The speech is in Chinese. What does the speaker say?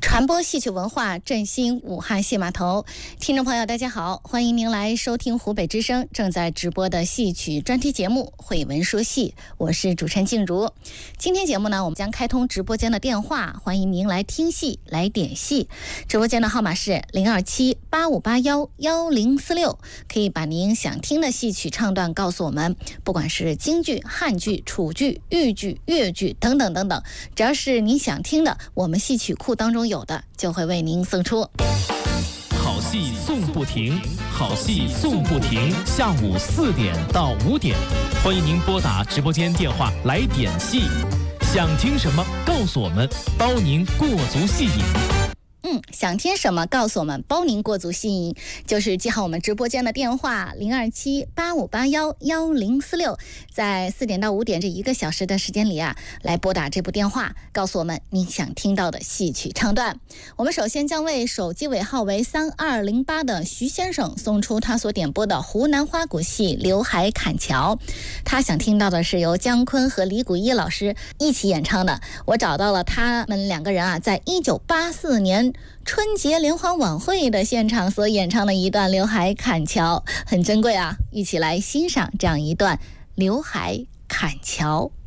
传播戏曲文化，振兴武汉戏码头。听众朋友大家好，欢迎您来收听湖北之声正在直播的戏曲专题节目《慧文说戏》，我是主持人静茹。今天节目呢，我们将开通直播间的电话，欢迎您来听戏来点戏。直播间的号码是02785811046，可以把您想听的戏曲唱段告诉我们，不管是京剧、汉剧、楚剧、豫剧、粤剧等等等等，只要是您想听的，我们戏曲库当中有的就会为您送出。 好戏送不停，好戏送不停，下午4点到5点，欢迎您拨打直播间电话来点戏，想听什么告诉我们，包您过足戏瘾。 想听什么告诉我们，包您过足戏瘾，就是记好我们直播间的电话02785811046，在4点到5点这1个小时的时间里啊，来拨打这部电话，告诉我们您想听到的戏曲唱段。我们首先将为手机尾号为3208的徐先生送出他所点播的湖南花鼓戏《刘海砍樵》，他想听到的是由姜昆和李谷一老师一起演唱的。我找到了他们2个人啊，在1984年春节联欢晚会的现场所演唱的一段刘海砍樵，很珍贵啊，一起来欣赏这样一段刘海砍樵。